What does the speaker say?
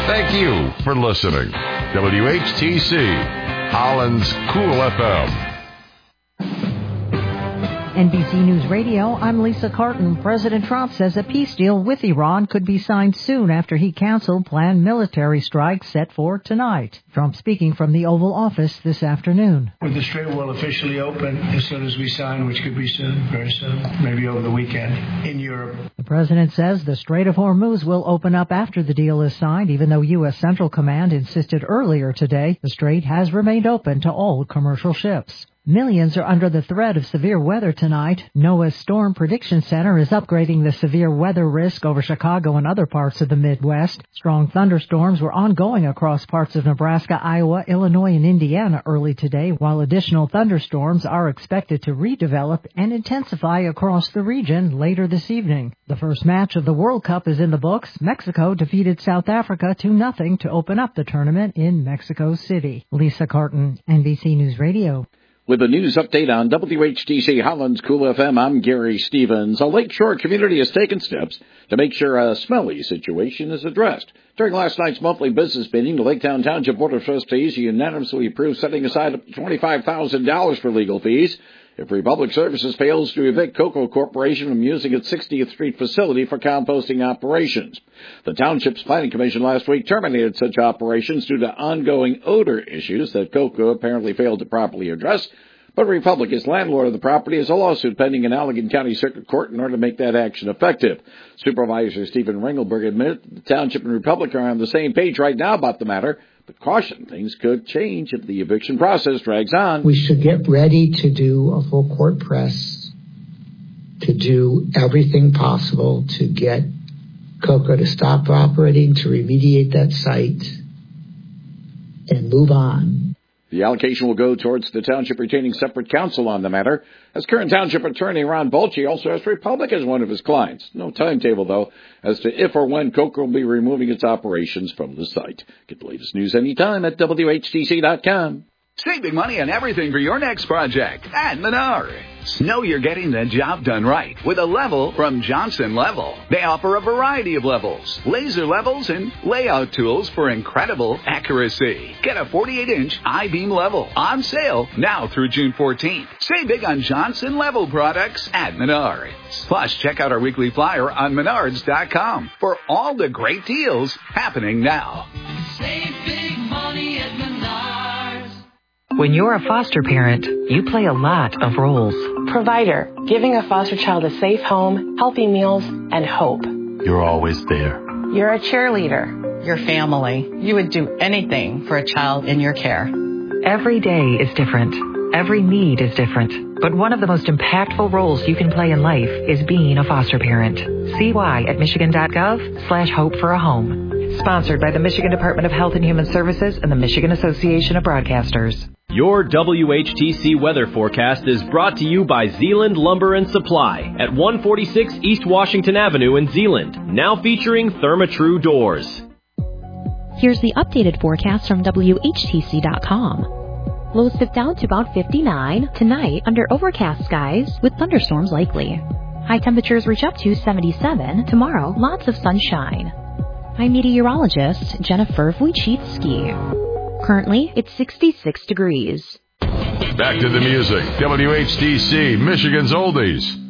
Thank you for listening. WHTC, Holland's Cool FM. NBC News Radio, I'm Lisa Carton. President Trump says a peace deal with Iran could be signed soon after he canceled planned military strikes set for tonight. Trump speaking from the Oval Office this afternoon. With the Strait will officially open as soon as we sign, which could be soon, very soon, maybe over the weekend, in Europe. The president says the Strait of Hormuz will open up after the deal is signed, even though U.S. Central Command insisted earlier today the strait has remained open to all commercial ships. Millions are under the threat of severe weather tonight. NOAA's Storm Prediction Center is upgrading the severe weather risk over Chicago and other parts of the Midwest. Strong thunderstorms were ongoing across parts of Nebraska, Iowa, Illinois, and Indiana early today, while additional thunderstorms are expected to redevelop and intensify across the region later this evening. The first match of the World Cup is in the books. Mexico defeated South Africa 2-0 to open up the tournament in Mexico City. Lisa Carton, NBC News Radio. With a news update on WHTC Holland's Cool FM, I'm Gary Stevens. A Lakeshore community has taken steps to make sure a smelly situation is addressed. During last night's monthly business meeting, the Laketown Township Board of Trustees unanimously approved setting aside up to $25,000 for legal fees if Republic Services fails to evict Cocoa Corporation from using its 60th Street facility for composting operations. The Township's Planning Commission last week terminated such operations due to ongoing odor issues that Cocoa apparently failed to properly address, but Republic, as landlord of the property, has a lawsuit pending in Allegan County Circuit Court in order to make that action effective. Supervisor Stephen Ringelberg admitted the Township and Republic are on the same page right now about the matter, but caution things could change if the eviction process drags on. We should get ready to do a full court press, to do everything possible to get Cocoa to stop operating, to remediate that site, and move on. The allocation will go towards the township retaining separate counsel on the matter, as current township attorney Ron Bolche also has Republic as one of his clients. No timetable, though, as to if or when Cocoa will be removing its operations from the site. Get the latest news anytime at WHTC.com. Save big money on everything for your next project at Menards. Know you're getting the job done right with a level from Johnson Level. They offer a variety of levels, laser levels, and layout tools for incredible accuracy. Get a 48-inch I-beam level on sale now through June 14th. Save big on Johnson Level products at Menards. Plus, check out our weekly flyer on Menards.com for all the great deals happening now. Save big money at Menards. When you're a foster parent, you play a lot of roles. Provider, giving a foster child a safe home, healthy meals, and hope. You're always there. You're a cheerleader. Your family. You would do anything for a child in your care. Every day is different. Every need is different. But one of the most impactful roles you can play in life is being a foster parent. See why at Michigan.gov/hope for a home. Sponsored by the Michigan Department of Health and Human Services and the Michigan Association of Broadcasters. Your WHTC weather forecast is brought to you by Zeeland Lumber and Supply at 146 East Washington Avenue in Zeeland, now featuring Therma-Tru doors. Here's the updated forecast from WHTC.com. Lows dip down to about 59 tonight under overcast skies with thunderstorms likely. High temperatures reach up to 77 tomorrow, lots of sunshine. I'm meteorologist Jennifer Wojcicki. Currently, it's 66 degrees. Back to the music. WHTC, Michigan's Oldies.